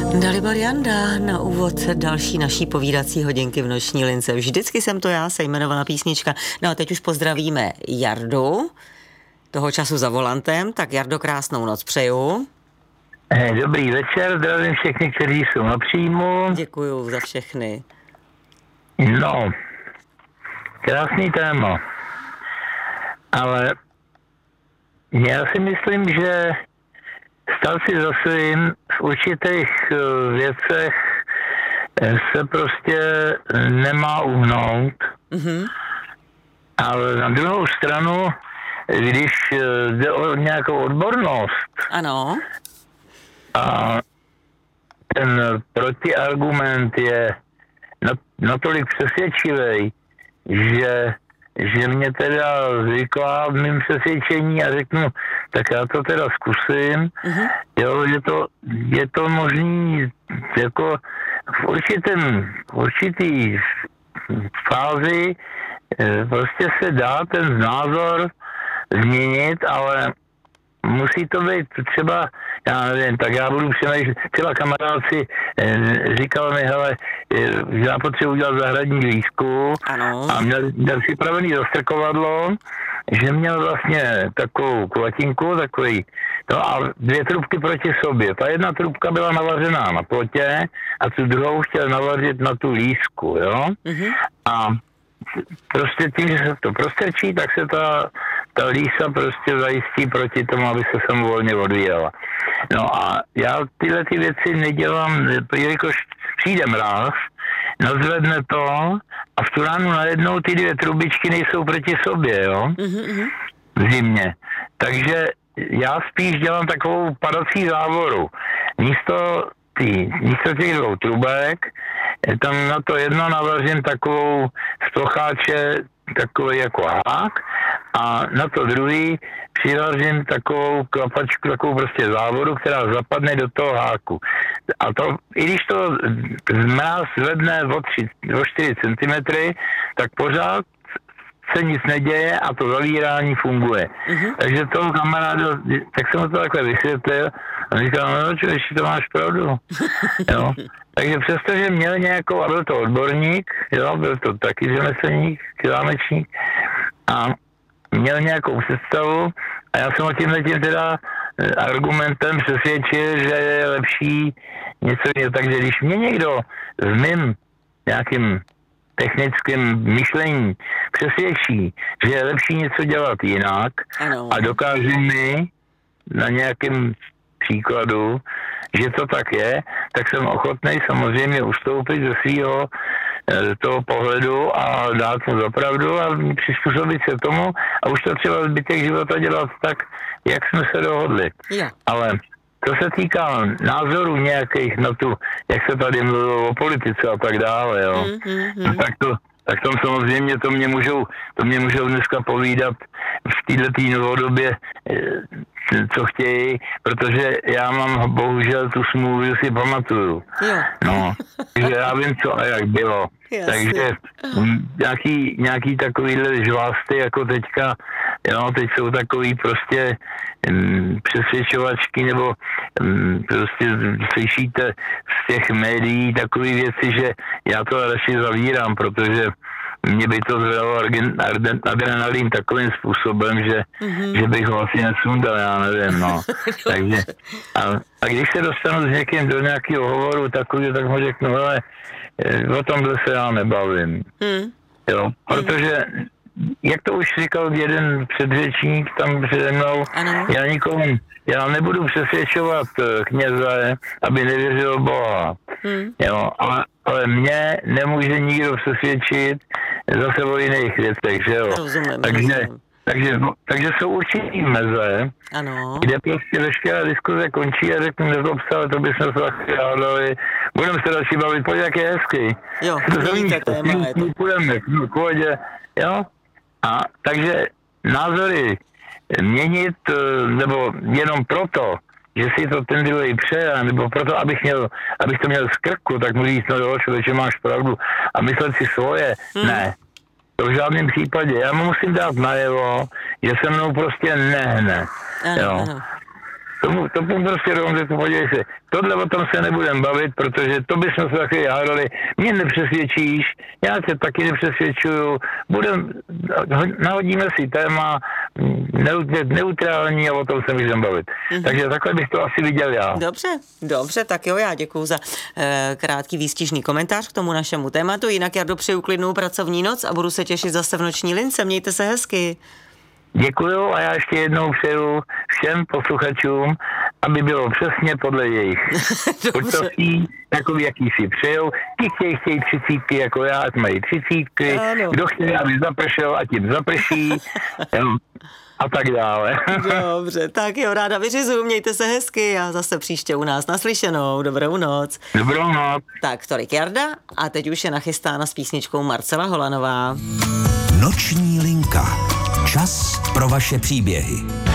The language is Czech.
Dalibor Janda na úvod další naší povídací hodinky v noční lince. Vždycky jsem to já, se jmenovala písnička. No a teď už pozdravíme Jardu, toho času za volantem. Tak Jardo, krásnou noc přeju. Dobrý večer, zdravím všechny, kteří jsou na příjmu. Děkuju za všechny. No, krásný téma. Ale já si myslím, že stát si za svým v určitých věcech se prostě nemá uhnout. Mm-hmm. Ale na druhou stranu, když jde o nějakou odbornost, ano, a ten protiargument je natolik přesvědčivý, že mě teda zvykla v mým přesvědčení a řeknu, tak já to teda zkusím. Mm-hmm. Jo, je to možný jako v určitý fázi prostě se dá ten názor změnit, ale musí to být třeba, já nevím, tak já budu přemýšlet, třeba kamarád si říkal mi, hele, že já potřebuji udělat zahradní lístku a měl připravený zastrkovadlo, že měl vlastně takovou kulatinku, takový, no a 2 trubky proti sobě. Ta jedna trubka byla navařená na plotě a tu druhou chtěl navařit na tu lístku, jo? Mm-hmm. A prostě tím, že se to prostrčí, tak se ta lísa prostě zajistí proti tomu, aby se samovolně odvíjela. No a já tyhle ty věci nedělám, jelikož přijde mráz, nazvedne to a v tu ránu najednou ty 2 trubičky nejsou proti sobě, jo? Mm-hmm. V zimě. Takže já spíš dělám takovou padací závoru. Místo těch 2 trubek, tam na to jedno navařím takovou z procháče, takový jako hák, a na to druhý přivařím takovou klapačku, takovou prostě závodu, která zapadne do toho háku. A to, i když to mráz zvedne o 4 cm, tak pořád se nic neděje a to zavírání funguje. Mm-hmm. Takže toho kamaráda, tak jsem mu to takhle vysvětlil a říkal, no člověk, to máš pravdu. Jo. Takže přestože měl nějakou, a byl to odborník, jo, byl to taky řemeslník, klámečník, a měl nějakou představu a já jsem o tímhle teda argumentem přesvědčil, že je lepší něco jiného. Takže když mě někdo v mým nějakým technickém myšlení přesvědčí, že je lepší něco dělat jinak, ano, a dokáže mi na nějakém příkladu, že to tak je, tak jsem ochotný samozřejmě ustoupit ze svého toho pohledu a dát mu za pravdu a přizpůsobit se tomu a už to třeba zbytek života dělat tak, jak jsme se dohodli. Ja. Ale to se týká názorů nějakých na tu, jak se tady mluvilo o politice a tak dále, jo. Tak tam samozřejmě to mě můžou dneska povídat v této novodobě, co chtějí, protože já mám bohužel tu smůlu, že si pamatuju. Jo. No, takže já vím, co a jak bylo. Jasně. Takže nějaký takovýhle žvásty, jako teďka, jo, teď jsou takový prostě přesvědčovačky, nebo prostě slyšíte z těch médií takové věci, že já to radši zavírám, protože mě by to zvedalo adrenalin takovým způsobem, že bych ho asi nesundal, já nevím, no. Takže, a když se dostanu s někým do nějakého hovoru takového, tak mu řeknu, hele, o tomhle se já nebavím. Jo, protože, jak to už říkal jeden předřečník tam přede mnou, já nebudu přesvědčovat kněze, aby nevěřil Boha. Jo, ale mě nemůže nikdo přesvědčit zase o jiných věcech, že jo. Rozumím. Takže jsou určitý meze, ano, kde prostě veškerá diskuze končí a řeknu, nezlobce, ale to bychom se taky hádali. Budeme se radši bavit, pojď, jak je hezky. Jo, půjdeme k vodě, jo. A takže názory měnit, nebo jenom proto, že si to ten druhý přeje, nebo proto, abych to měl z krku, tak mu říct, no jo, člověče, máš pravdu, a myslet si svoje, ne. To v žádném případě. Já mu musím dát najevo, že se mnou prostě nehne. Jo. To prostě rovně, to podívej se. Tohle o tom se nebudem bavit, protože to bychom se taky hádali. Mě nepřesvědčíš, já tě taky nepřesvědčuju. Nahodíme si téma neutrální a o tom se můžeme bavit. Takže takhle bych to asi viděl já. Dobře, tak jo, já děkuju za krátký výstižný komentář k tomu našemu tématu. Jinak já dopřeju klidnou pracovní noc a budu se těšit zase v noční lince. Mějte se hezky. Děkuju a já ještě jednou přeju všem posluchačům, aby bylo přesně podle jejich počasí, takový, jaký si přejou. Ti chtějí 30 jako já, ať mají 30. Kdo chce, aby zapršel, ať jim zaprší. A tak dále. Dobře, tak jo, ráda vyřizuju, mějte se hezky a zase příště u nás naslyšenou. Dobrou noc. Dobrou noc. Tak, tolik Jarda a teď už je nachystána s písničkou Marcela Holanová. Noční linka. Čas pro vaše příběhy.